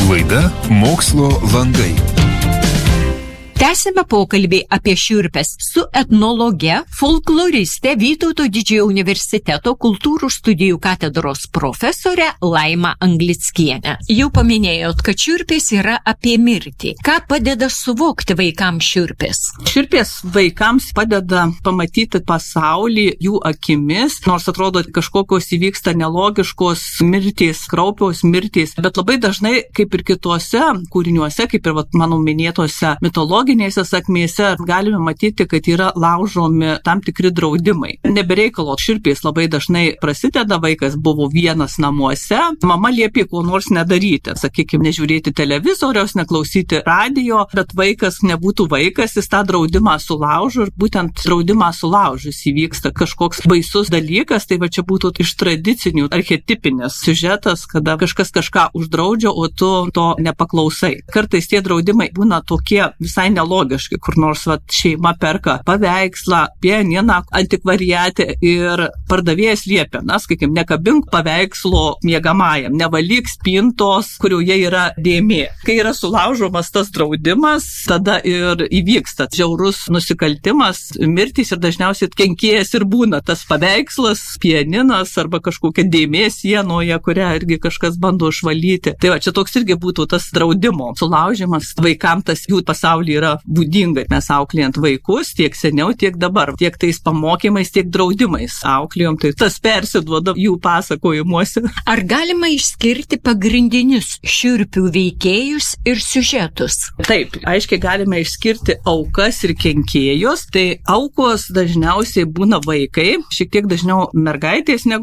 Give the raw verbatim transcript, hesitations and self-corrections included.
Laida Mokslo landai. Tęsime pokalbį apie šiurpes su etnologe, folkloriste Vytauto Didžiojo universiteto kultūrų studijų katedros profesore Laima Anglickiene. Jau paminėjot, kad šiurpės yra apie mirtį. Ką padeda suvokti vaikams šiurpės? Šiurpės vaikams padeda pamatyti pasaulį jų akimis, nors atrodo kažkokios įvyksta nelogiškos mirtys, kraupios mirtys, bet labai dažnai, kaip ir kituose kūriniuose, kaip ir vat, mano minėtose mitologijose, sakmėse galime matyti, kad yra laužomi tam tikri draudimai. Nebereikalo šiurpės labai dažnai prasideda, vaikas buvo vienas namuose, mama liepė ko nors nedaryti, sakykime, nežiūrėti televizoriaus, neklausyti radio, bet vaikas nebūtų vaikas, jis tą draudimą sulaužo ir būtent draudimą sulaužus įvyksta kažkoks baisus dalykas, tai va čia būtų iš tradicinių archetipinės siužetas, kada kažkas kažką uždraudžia, o tu to nepaklausai. Kartais tie draudimai būna tokie visai nelogiški, kur nors vat, šeima perka paveikslą, pianiną, antikvariatę ir pardavėjas liepia, na, sakykime, nekabink paveikslo miegamajam, nevalyk spintos, kurioje yra dėmė. Kai yra sulaužomas tas draudimas, tada ir įvyksta žiaurus nusikaltimas, mirtys ir dažniausiai kenkėjas ir būna tas paveikslas, pianinas arba kažkokia dėmė sienoje, kurią irgi kažkas bando išvalyti. Tai va, čia toks irgi būtų tas draudimo sulaužimas. Vaikams tas jų pasaulyje yra būdinga. Mes auklėjant vaikus tiek seniau, tiek dabar, tiek tais pamokymais, tiek draudimais auklėjom, tai tas persiduoda jų pasakojimuose. Ar galima išskirti pagrindinius šiurpių veikėjus ir siužetus? Taip, aiškiai galime išskirti aukas ir kenkėjus. Tai aukos dažniausiai būna vaikai, šiek tiek dažniau mergaitės negu